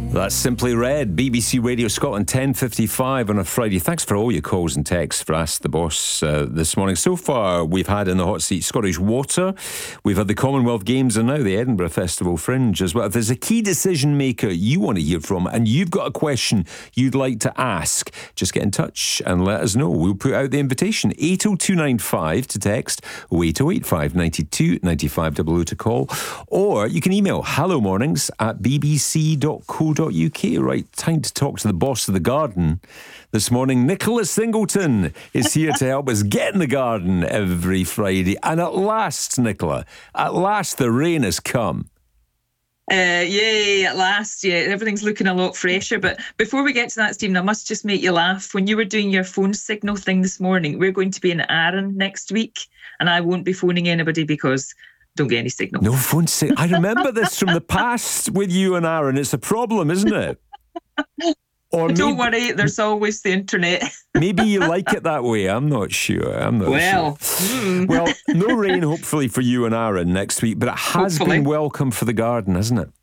That's Simply Red, BBC Radio Scotland, 10:55 on a Friday. Thanks for all your calls and texts for Ask the Boss this morning. So far, we've had in the hot seat Scottish Water, we've had the Commonwealth Games, and now the Edinburgh Festival Fringe as well. If there's a key decision maker you want to hear from and you've got a question you'd like to ask, just get in touch and let us know. We'll put out the invitation, 80295 to text, 08085 92 95 00 to call, or you can email hellomornings@bbc.co.uk. Right, time to talk to the boss of the garden this morning. Nicola Singleton is here to help us get in the garden every Friday. And at last, Nicola, at last the rain has come. Yay, at last, yeah, everything's looking a lot fresher. But before we get to that, Stephen, I must just make you laugh. When you were doing your phone signal thing this morning, we're going to be in Arran next week, and I won't be phoning anybody because don't get any signal. No phone signal. I remember this from the past with you and Aaron. It's a problem, isn't it? Or don't worry, there's always the internet. Maybe you like it that way. I'm not sure. Well, well, no rain hopefully for you and Aaron next week, but it has been welcome for the garden, hasn't it?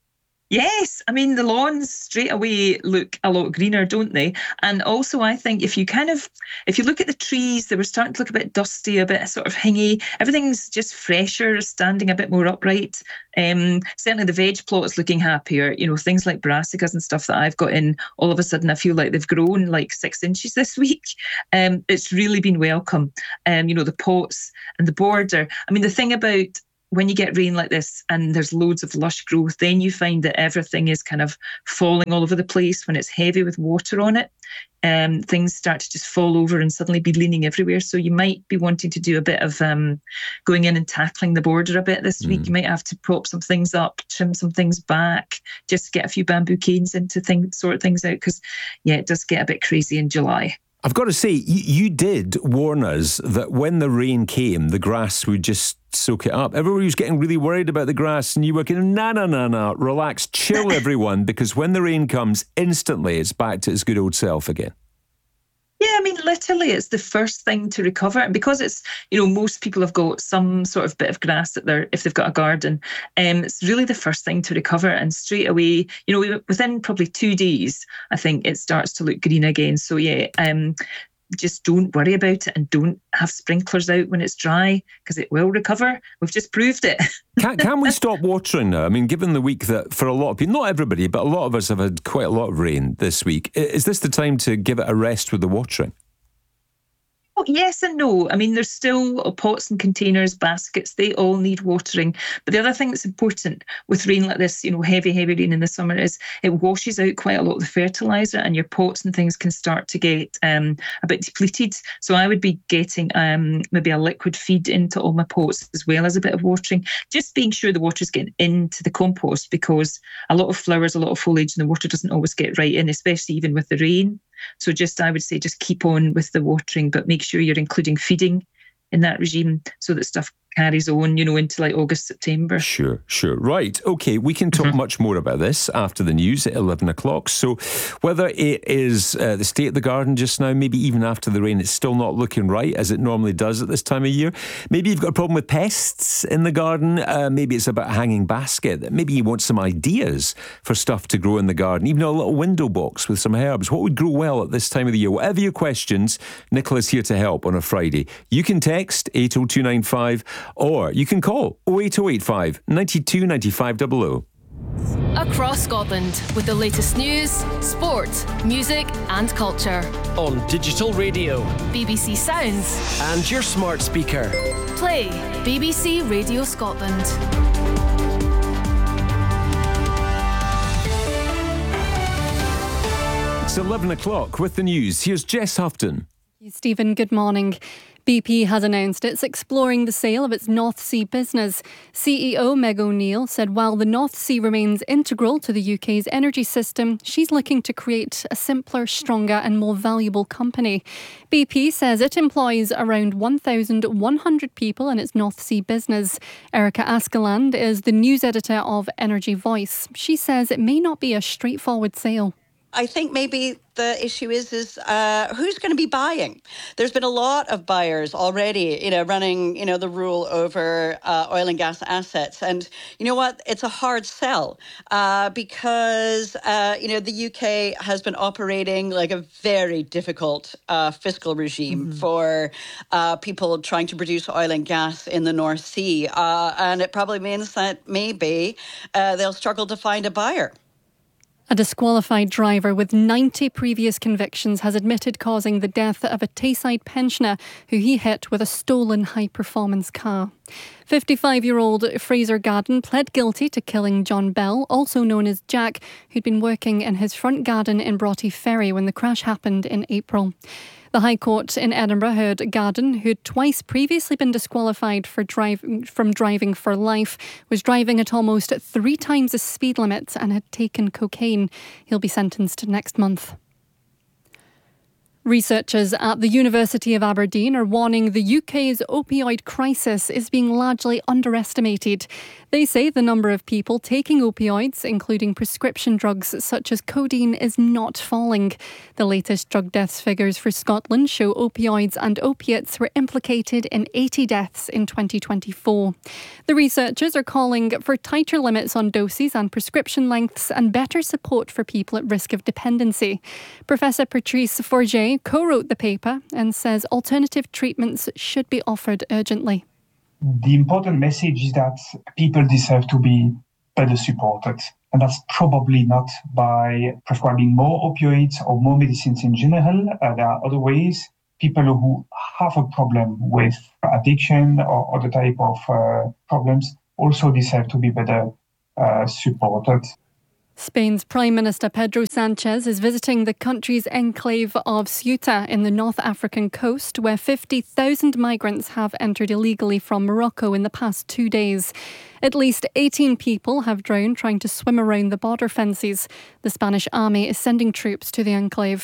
Yes, I mean, the lawns straight away look a lot greener, don't they? And also, I think if you look at the trees, they were starting to look a bit dusty, a bit sort of hingy. Everything's just fresher, standing a bit more upright. Certainly the veg plot is looking happier. You know, things like brassicas and stuff that I've got in, all of a sudden I feel like they've grown like 6 inches this week. It's really been welcome. You know, the pots and the border. I mean, the thing about when you get rain like this and there's loads of lush growth, then you find that everything is kind of falling all over the place when it's heavy with water on it. Things start to just fall over and suddenly be leaning everywhere. So you might be wanting to do a bit of going in and tackling the border a bit this week. You might have to prop some things up, trim some things back, just get a few bamboo canes in to sort things out, because, yeah, it does get a bit crazy in July. I've got to say, you did warn us that when the rain came, the grass would just soak it up. Everybody was getting really worried about the grass, and you were going, no, relax, chill everyone, because when the rain comes, instantly it's back to its good old self again. Yeah, I mean, literally, it's the first thing to recover. And because it's, you know, most people have got some sort of bit of grass if they've got a garden, it's really the first thing to recover. And straight away, you know, within probably 2 days, I think it starts to look green again. So, yeah, just don't worry about it and don't have sprinklers out when it's dry, because it will recover. We've just proved it. Can we stop watering now? I mean, given the week that for a lot of people, not everybody, but a lot of us have had quite a lot of rain this week, is this the time to give it a rest with the watering? Well, yes and no. I mean, there's still pots and containers, baskets, they all need watering. But the other thing that's important with rain like this, you know, heavy rain in the summer, is it washes out quite a lot of the fertiliser, and your pots and things can start to get a bit depleted. So I would be getting maybe a liquid feed into all my pots as well as a bit of watering. Just being sure the water's getting into the compost, because a lot of flowers, a lot of foliage, and the water doesn't always get right in, especially even with the rain. So I would say just keep on with the watering, but make sure you're including feeding in that regime so that stuff carries on, you know, into like August, September. Sure. Right. Okay, we can talk much more about this after the news at 11 o'clock. So whether it is the state of the garden just now, maybe even after the rain, it's still not looking right as it normally does at this time of year. Maybe you've got a problem with pests in the garden. Maybe it's about a hanging basket. Maybe you want some ideas for stuff to grow in the garden. Even a little window box with some herbs. What would grow well at this time of the year? Whatever your questions, Nicola's here to help on a Friday. You can text 80295 or you can call 08085 92 95 00. Across Scotland with the latest news, sport, music and culture. On digital radio, BBC Sounds and your smart speaker. Play BBC Radio Scotland. It's 11 o'clock with the news. Here's Jess Houghton. Stephen, good morning. BP has announced it's exploring the sale of its North Sea business. CEO Meg O'Neill said while the North Sea remains integral to the UK's energy system, she's looking to create a simpler, stronger and more valuable company. BP says it employs around 1,100 people in its North Sea business. Erica Askaland is the news editor of Energy Voice. She says it may not be a straightforward sale. I think maybe the issue is who's going to be buying? There's been a lot of buyers already, running, the rule over oil and gas assets. And you know what? It's a hard sell because, the UK has been operating like a very difficult fiscal regime for people trying to produce oil and gas in the North Sea. And it probably means that maybe they'll struggle to find a buyer. A disqualified driver with 90 previous convictions has admitted causing the death of a Tayside pensioner who he hit with a stolen high-performance car. 55-year-old Fraser Garden pled guilty to killing John Bell, also known as Jack, who'd been working in his front garden in Broughty Ferry when the crash happened in April. The High Court in Edinburgh heard Garden, who'd twice previously been disqualified from driving for life, was driving at almost 3 times the speed limit and had taken cocaine. He'll be sentenced next month. Researchers at the University of Aberdeen are warning the UK's opioid crisis is being largely underestimated. They say the number of people taking opioids, including prescription drugs such as codeine, is not falling. The latest drug deaths figures for Scotland show opioids and opiates were implicated in 80 deaths in 2024. The researchers are calling for tighter limits on doses and prescription lengths and better support for people at risk of dependency. Professor Patrice Forget co-wrote the paper and says alternative treatments should be offered urgently. The important message is that people deserve to be better supported. And that's probably not by prescribing more opioids or more medicines in general. There are other ways. People who have a problem with addiction or other type of problems also deserve to be better supported. Spain's Prime Minister Pedro Sanchez is visiting the country's enclave of Ceuta in the North African coast, where 50,000 migrants have entered illegally from Morocco in the past 2 days. At least 18 people have drowned trying to swim around the border fences. The Spanish army is sending troops to the enclave.